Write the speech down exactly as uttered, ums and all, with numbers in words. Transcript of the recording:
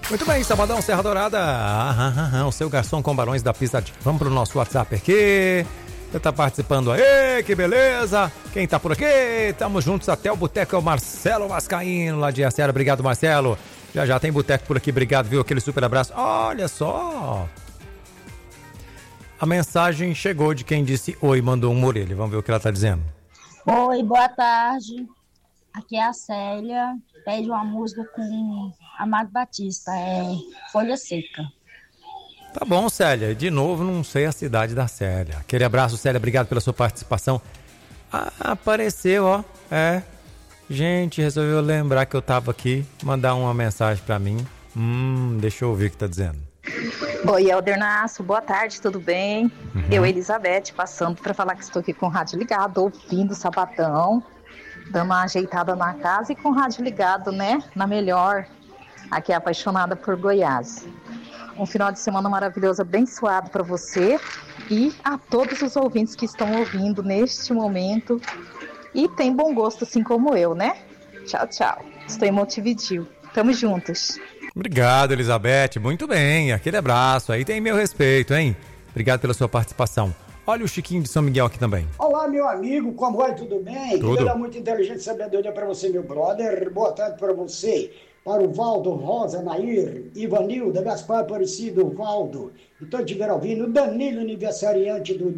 Muito bem, Sabadão, Serra Dourada. Ah, ah, ah, o seu garçom com barões da Pisadinha. Vamos pro nosso WhatsApp aqui. Você tá participando aí, que beleza. Quem tá por aqui? Tamo juntos até o boteco, é o Marcelo Vascaíno, lá de Acera. Obrigado, Marcelo. Já já tem boteco por aqui, obrigado, viu? Aquele super abraço. Olha só. A mensagem chegou de quem disse oi, mandou um Morelli. Vamos ver o que ela tá dizendo. Oi, boa tarde. Aqui é a Célia. Pede uma música com Amado Batista, é Folha Seca. Tá bom, Célia. De novo, não sei a cidade da Célia. Aquele abraço, Célia. Obrigado pela sua participação. Ah, apareceu, ó. É. Gente, resolveu lembrar que eu tava aqui. Mandar uma mensagem pra mim. Hum, deixa eu ouvir o que tá dizendo. Oi, Helder Nasso. Boa tarde, tudo bem? Uhum. Eu, Elizabeth, passando pra falar que estou aqui com o rádio ligado, ouvindo o Sabadão, dando uma ajeitada na casa e com o rádio ligado, né? Na melhor. Aqui é apaixonada por Goiás. Um final de semana maravilhoso, abençoado para você e a todos os ouvintes que estão ouvindo neste momento e tem bom gosto assim como eu, né? Tchau, tchau. Estou em Montevidéu. Tamo juntos. Obrigado, Elizabeth. Muito bem. Aquele abraço. Aí tem meu respeito, hein? Obrigado pela sua participação. Olha o Chiquinho de São Miguel aqui também. Olá, meu amigo. Como vai? Tudo bem? Tudo. Que dá muito inteligente sabedoria para você, meu brother. Boa tarde para você. Para o Valdo, Rosa, Nair, Ivanilda, Gaspar Aparecido, Valdo. E todos estiveram ouvindo. Danilo, aniversariante do